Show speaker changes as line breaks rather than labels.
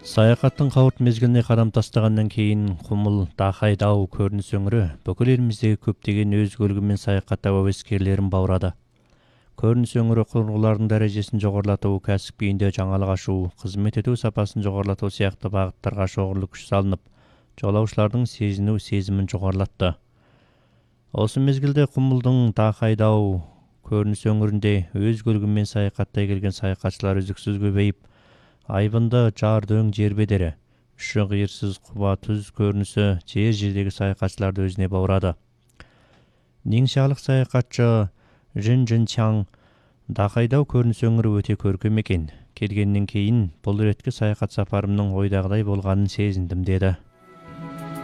Саякаттын кабыт мезгилине кадам тастагандан кийин Кумул Дахай Дау көрүнүс өңүрү бүкүл элибиздеги көптөгөн өз көлүгү менен саякаттап абескерлерин баурады. Көрүнүс өңүрү курулуулардын дарежесин жогорулатуу, кәсипкүйүндө жаңылык ашуу, кызмет этүү сапасын жогорулатуу сыяктуу багыттарга чогулук күч салынып, жолаушылардын сезинүү сезимин жогорулатты. Осы мезгилде Кумулдун Дахай Дау көрүнүс өңүрүндө өз көлүгү менен саякаттай келген саякатчылар үзүксүз көбөйүп, айбынды жар дөң жер бедери, ушу кыйырсыз куба түз көрүнүсү жер-жердеги саякатчыларды өзүнө баурады. Ниңшалык саякатчы Жин Чаң Дахай Дау көрүнүс өңүрү өтө көркөм экен. Келгенден кийин бул иретки саякат сапарымдын ойдагыдай болгонун сезиндим деди.